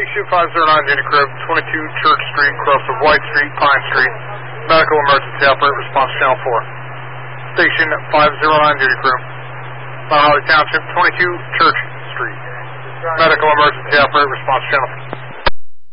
Station 509 Unit Crew, 22 Church Street, cross of White Street, Pine Street. Medical emergency operator, response channel 4. Station 509 Unit Crew, Mount Holly Township, 22 Church Street. Medical emergency operator, response channel 4.